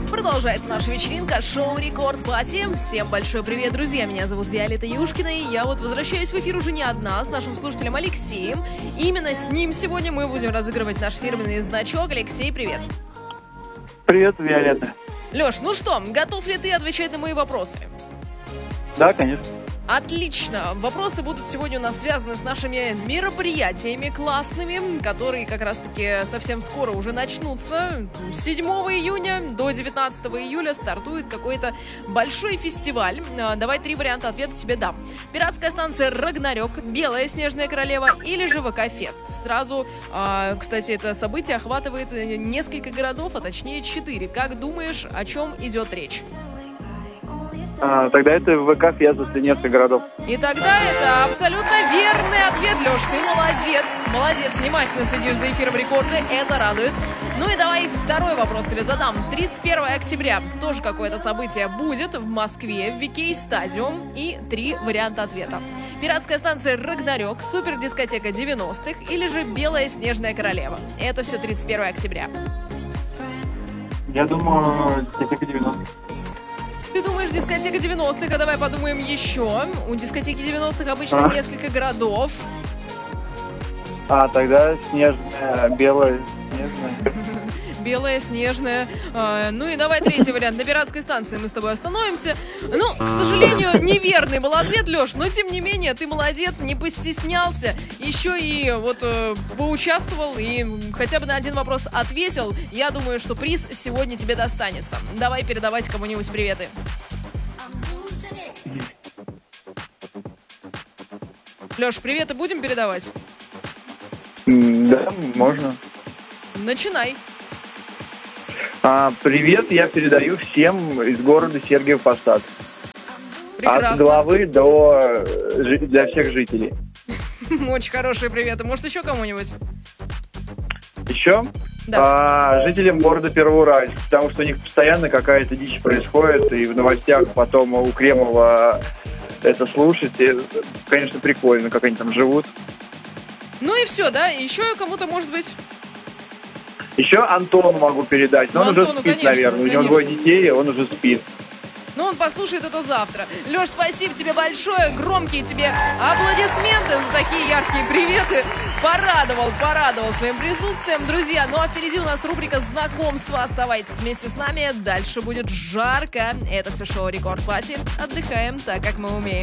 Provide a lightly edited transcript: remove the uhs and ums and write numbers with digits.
Продолжается наша вечеринка, шоу Рекорд Пати. Всем большой привет, друзья. Меня зовут Виолетта Юшкина, и я возвращаюсь в эфир уже не одна, с нашим слушателем Алексеем. И именно с ним сегодня мы будем разыгрывать наш фирменный значок. Алексей, привет. Привет, Виолетта. Леш, ну что, готов ли ты отвечать на мои вопросы? Да, конечно. Отлично. Вопросы будут сегодня у нас связаны с нашими мероприятиями классными, которые как раз-таки совсем скоро уже начнутся. 7 июня до 19 июля стартует какой-то большой фестиваль. Давай 3 варианта ответа тебе дам. Пиратская станция «Рагнарёк», «Белая снежная королева» или же ВК-фест. Сразу, кстати, это событие охватывает несколько городов, а точнее 4. Как думаешь, о чем идет речь? Тогда это ВК-фест, если несколько городов. И тогда это абсолютно верный ответ, Леш, ты молодец. Молодец, внимательно следишь за эфиром Рекорда, это радует. Ну и давай второй вопрос тебе задам. 31 октября тоже какое-то событие будет в Москве, в Викей Стадиум. И 3 варианта ответа. Пиратская станция «Рагнарёк», супердискотека 90-х или же «Белая снежная королева». Это все 31 октября. Я думаю, дискотека 90-х. Ты думаешь, дискотека 90-х, а давай подумаем еще. У дискотеки 90-х обычно несколько городов. Тогда снежная, белая, снежная. Белая, снежная. Ну и давай третий вариант. На пиратской станции мы с тобой остановимся. Ну, к сожалению, неверный был ответ, Леш. Но тем не менее, ты молодец, не постеснялся. Еще и вот поучаствовал и хотя бы на один вопрос ответил. Я думаю, что приз сегодня тебе достанется. Давай передавать кому-нибудь приветы. Леш, приветы будем передавать? Да, можно. Начинай. Привет, я передаю всем из города Сергиев Посад. Прекрасно. От главы до для всех жителей. Очень хорошие приветы. Может, еще кому-нибудь? Еще? Да. Жителям города Первоуральск, потому что у них постоянно какая-то дичь происходит, и в новостях потом у Кремова это слушать. И, конечно, прикольно, как они там живут. Ну и все, да? Еще кому-то, может быть... Еще Антону могу передать, но он уже спит, конечно, наверное. У него 2 детей, он уже спит. Ну, он послушает это завтра. Леш, спасибо тебе большое. Громкие тебе аплодисменты за такие яркие приветы. Порадовал своим присутствием. Друзья, ну а впереди у нас рубрика «Знакомство». Оставайтесь вместе с нами. Дальше будет жарко. Это все шоу Рекорд Пати. Отдыхаем так, как мы умеем.